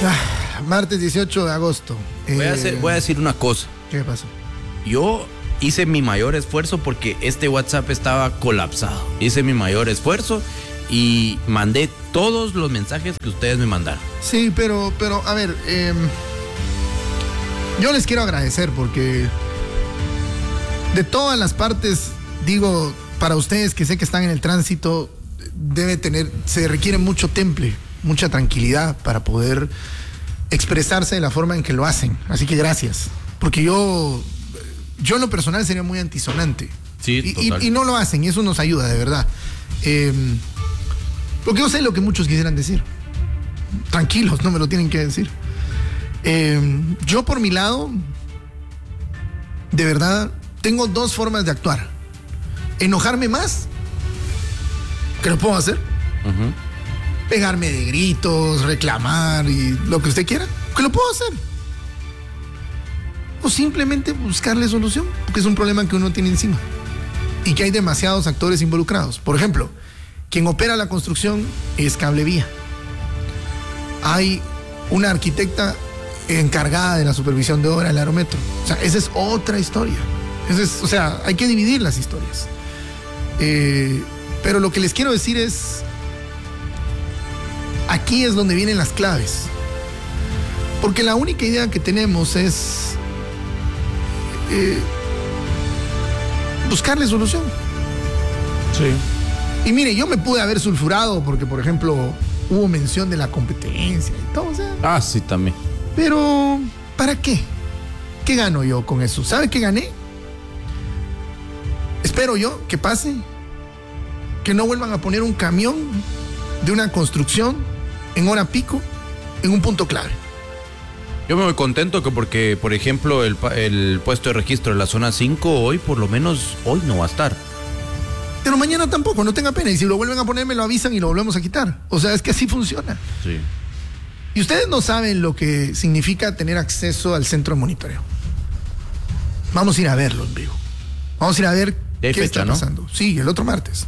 Martes 18 de agosto. Voy a decir una cosa. ¿Qué pasó? Yo hice mi mayor esfuerzo porque este WhatsApp estaba colapsado. Hice mi mayor esfuerzo y mandé todos los mensajes que ustedes me mandaron. Sí, pero a ver, yo les quiero agradecer porque de todas las partes, digo, para ustedes que sé que están en el tránsito, se requiere mucho temple, mucha tranquilidad para poder expresarse de la forma en que lo hacen. Así que gracias. Porque yo en lo personal sería muy antisonante. Sí, y no lo hacen, y eso nos ayuda, de verdad. Porque yo sé lo que muchos quisieran decir. Tranquilos, no me lo tienen que decir. Yo por mi lado, de verdad, tengo dos formas de actuar. Enojarme más, que lo puedo hacer. Pegarme de gritos, reclamar y lo que usted quiera, que lo puedo hacer. O simplemente buscarle solución, porque es un problema que uno tiene encima y que hay demasiados actores involucrados. Por ejemplo, quien opera la construcción es Cablevía. Hay una arquitecta encargada de la supervisión de obra del Aerometro. O sea, esa es otra historia. O sea, hay que dividir las historias. Pero lo que les quiero decir es, aquí es donde vienen las claves. Porque la única idea que tenemos es buscarle solución. Sí. Y mire, yo me pude haber sulfurado porque, por ejemplo, hubo mención de la competencia y todo. O sea, sí, también. Pero, ¿para qué? ¿Qué gano yo con eso? ¿Sabe qué gané? Espero yo que pase, que no vuelvan a poner un camión de una construcción en hora pico en un punto clave. Yo me voy contento porque, por ejemplo, el puesto de registro de la zona 5 hoy, por lo menos hoy no va a estar. Pero mañana tampoco, no tenga pena. Y si lo vuelven a poner, me lo avisan y lo volvemos a quitar. O sea, es que así funciona. Sí. Y ustedes no saben lo que significa tener acceso al centro de monitoreo. Vamos a ir a verlo en vivo. Vamos a ir a ver qué fecha, está pasando. ¿No? Sí, el otro martes.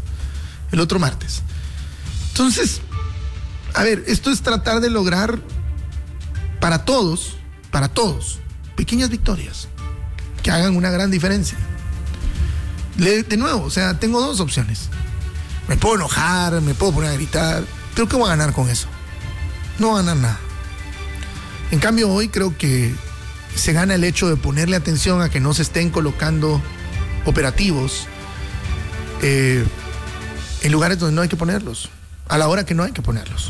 Entonces, a ver, esto es tratar de lograr para todos, pequeñas victorias que hagan una gran diferencia. De nuevo, o sea, tengo dos opciones. Me puedo enojar, me puedo poner a gritar, pero ¿qué voy a ganar con eso? No voy a ganar nada. En cambio, hoy creo que se gana el hecho de ponerle atención a que no se estén colocando operativos en lugares donde no hay que ponerlos, a la hora que no hay que ponerlos.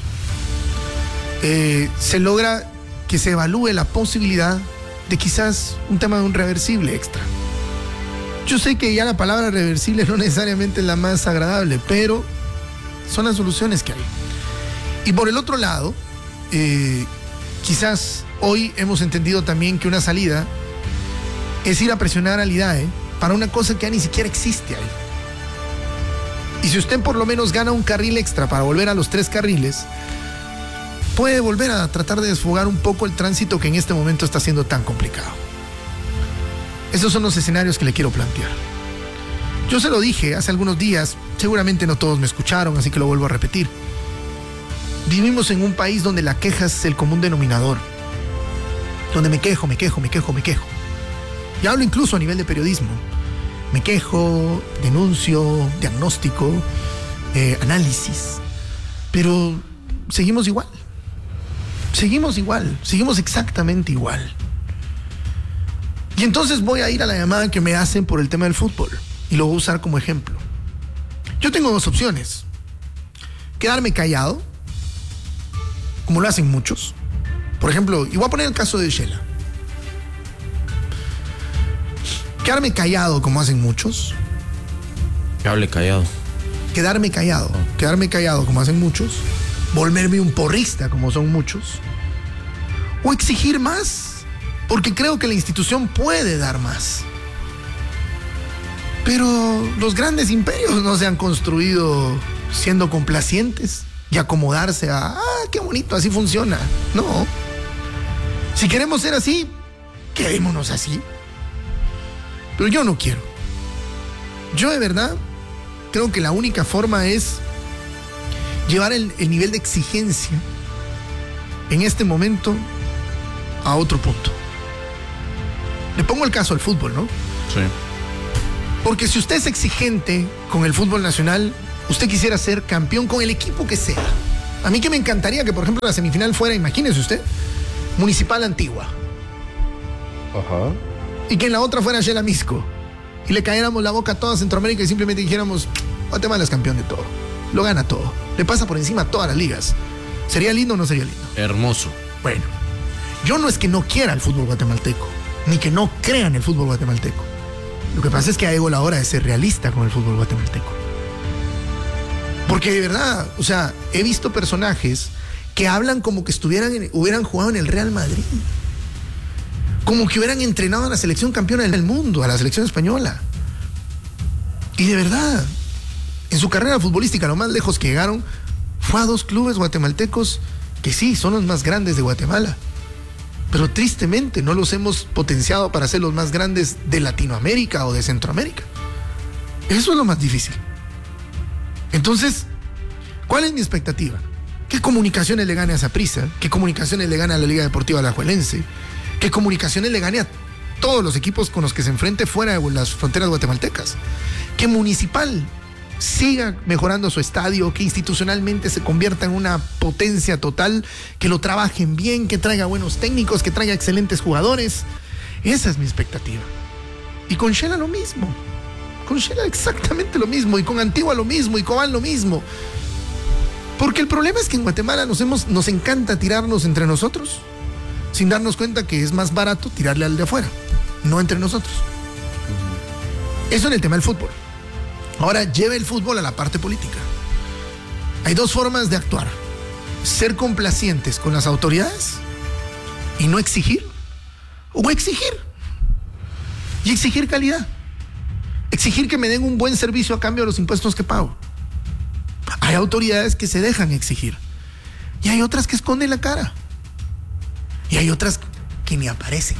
Se logra que se evalúe la posibilidad de quizás un tema de un reversible extra. Yo sé que ya la palabra reversible no necesariamente es la más agradable, pero son las soluciones que hay. Y por el otro lado, quizás hoy hemos entendido también que una salida es ir a presionar al IDAE para una cosa que ya ni siquiera existe ahí. Y si usted por lo menos gana un carril extra para volver a los 3 carriles, puede volver a tratar de desfogar un poco el tránsito que en este momento está siendo tan complicado. Esos son los escenarios que le quiero plantear. Yo se lo dije hace algunos días, seguramente no todos me escucharon, así que lo vuelvo a repetir. Vivimos en un país donde la queja es el común denominador, donde me quejo. Y hablo incluso a nivel de periodismo. Me quejo, denuncio, diagnóstico, análisis, pero seguimos igual. Seguimos exactamente igual. Y entonces voy a ir a la llamada que me hacen por el tema del fútbol y lo voy a usar como ejemplo. Yo tengo dos opciones: quedarme callado, como lo hacen muchos. Por ejemplo, y voy a poner el caso de Shela. Quedarme callado, como hacen muchos. Que hable callado. Quedarme callado, como hacen muchos. Volverme un porrista, como son muchos. O exigir más, porque creo que la institución puede dar más. Pero los grandes imperios no se han construido siendo complacientes y acomodarse a, qué bonito, así funciona. No. Si queremos ser así, quedémonos así. Pero yo no quiero. Yo de verdad creo que la única forma es llevar el nivel de exigencia en este momento a otro punto. Le pongo el caso al fútbol, ¿no? Sí. Porque si usted es exigente con el fútbol nacional, usted quisiera ser campeón con el equipo que sea. A mí que me encantaría que, por ejemplo, la semifinal fuera, imagínese usted, Municipal Antigua. Ajá. Y que en la otra fuera Shela Misco. Y le cayéramos la boca a toda Centroamérica y simplemente dijéramos, Guatemala es campeón de todo. Lo gana todo. Le pasa por encima a todas las ligas. ¿Sería lindo o no sería lindo? Hermoso. Bueno, yo no es que no quiera el fútbol guatemalteco, ni que no crea en el fútbol guatemalteco. Lo que pasa es que ha llegado la hora de ser realista con el fútbol guatemalteco. Porque de verdad, o sea, he visto personajes que hablan como que hubieran jugado en el Real Madrid. Como que hubieran entrenado a la selección campeona del mundo, a la selección española. Y de verdad, en su carrera futbolística, lo más lejos que llegaron fue a 2 clubes guatemaltecos que sí, son los más grandes de Guatemala. Pero tristemente no los hemos potenciado para ser los más grandes de Latinoamérica o de Centroamérica. Eso es lo más difícil. Entonces, ¿cuál es mi expectativa? ¿Qué Comunicaciones le gane a Saprissa? ¿Qué Comunicaciones le gane a la Liga Deportiva Alajuelense? ¿Qué Comunicaciones le gane a todos los equipos con los que se enfrente fuera de las fronteras guatemaltecas? ¿Que Municipal siga mejorando su estadio, que institucionalmente se convierta en una potencia total, que lo trabajen bien, que traiga buenos técnicos, que traiga excelentes jugadores? Esa es mi expectativa. Y con Shela lo mismo. Con Shela exactamente lo mismo, y con Antigua lo mismo, y Cobán lo mismo. Porque el problema es que en Guatemala nos encanta tirarnos entre nosotros, sin darnos cuenta que es más barato tirarle al de afuera, no entre nosotros. Eso en el tema del fútbol. Ahora lleve el fútbol a la parte política. Hay 2 formas de actuar: ser complacientes con las autoridades y no exigir, o exigir y exigir calidad, exigir que me den un buen servicio a cambio de los impuestos que pago. Hay autoridades que se dejan exigir y hay otras que esconden la cara y hay otras que ni aparecen.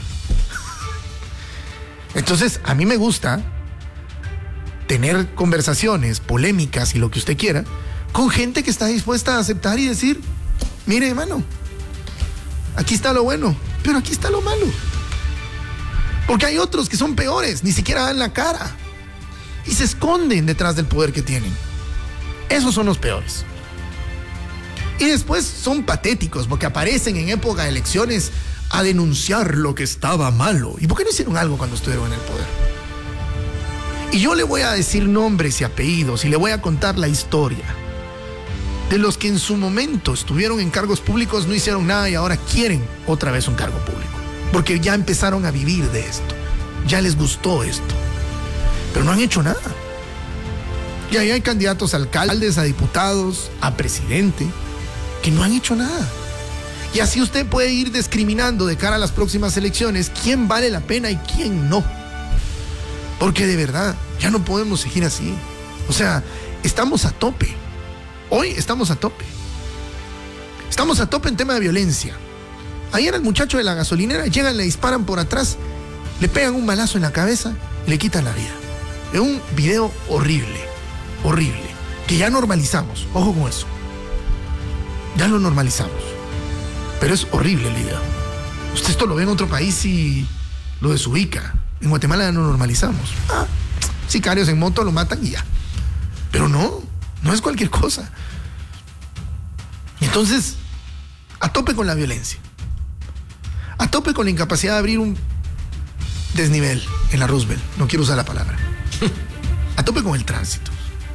Entonces, a mí me gusta tener conversaciones, polémicas y lo que usted quiera, con gente que está dispuesta a aceptar y decir, mire, hermano, aquí está lo bueno, pero aquí está lo malo. Porque hay otros que son peores, ni siquiera dan la cara y se esconden detrás del poder que tienen. Esos son los peores. Y después son patéticos porque aparecen en época de elecciones a denunciar lo que estaba malo. ¿Y por qué no hicieron algo cuando estuvieron en el poder? Y yo le voy a decir nombres y apellidos y le voy a contar la historia de los que en su momento estuvieron en cargos públicos, no hicieron nada y ahora quieren otra vez un cargo público. Porque ya empezaron a vivir de esto. Ya les gustó esto. Pero no han hecho nada. Y ahí hay candidatos a alcaldes, a diputados, a presidente, que no han hecho nada. Y así usted puede ir discriminando de cara a las próximas elecciones quién vale la pena y quién no. Porque de verdad, ya no podemos seguir así. O sea, estamos a tope. Hoy estamos a tope. Estamos a tope en tema de violencia. Ayer al muchacho de la gasolinera llegan, le disparan por atrás, le pegan un balazo en la cabeza y le quitan la vida. Es un video horrible. Horrible, que ya normalizamos, ojo con eso, ya lo normalizamos, pero es horrible el video. Usted esto lo ve en otro país y lo desubica. En Guatemala ya no normalizamos. Sicarios en moto lo matan y ya, pero no es cualquier cosa. Entonces, a tope con la violencia, a tope con la incapacidad de abrir un desnivel en la Roosevelt, no quiero usar la palabra, a tope con el tránsito,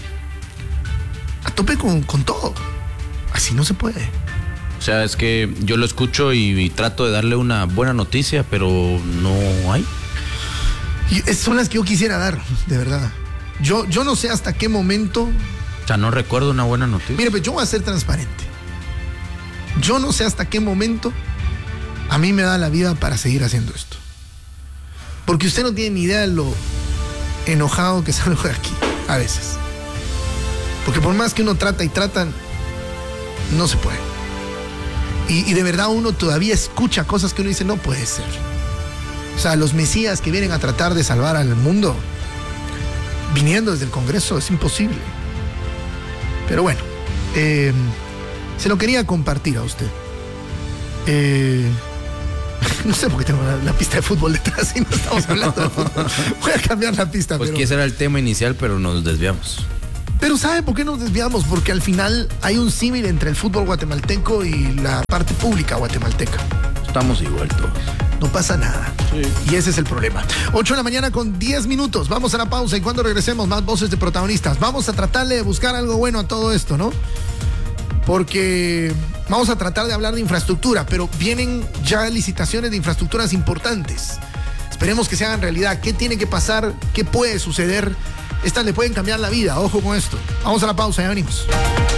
a tope con todo. Así no se puede. O sea, es que yo lo escucho y trato de darle una buena noticia, pero no hay. Y son las que yo quisiera dar, de verdad. Yo no sé hasta qué momento. O sea, no recuerdo una buena noticia. Mire, pues yo voy a ser transparente. Yo no sé hasta qué momento a mí me da la vida para seguir haciendo esto. Porque usted no tiene ni idea de lo enojado que salgo de aquí, a veces. Porque por más que uno trata y tratan, no se puede. Y de verdad uno todavía escucha cosas que uno dice, no puede ser. O sea, los mesías que vienen a tratar de salvar al mundo, viniendo desde el Congreso, es imposible. Pero bueno, se lo quería compartir a usted. No sé por qué tengo la pista de fútbol detrás y no estamos hablando de fútbol. Voy a cambiar la pista. Pues que ese era el tema inicial, pero nos desviamos. Pero ¿sabe por qué nos desviamos? Porque al final hay un símil entre el fútbol guatemalteco y la parte pública guatemalteca. Estamos igual todos. No pasa nada. Sí. Y ese es el problema. 8 de la mañana con 10 minutos. Vamos a la pausa y cuando regresemos, más voces de protagonistas. Vamos a tratarle de buscar algo bueno a todo esto, ¿no? Porque vamos a tratar de hablar de infraestructura, pero vienen ya licitaciones de infraestructuras importantes. Esperemos que se hagan realidad. ¿Qué tiene que pasar? ¿Qué puede suceder? Estas le pueden cambiar la vida. Ojo con esto. Vamos a la pausa, ya venimos.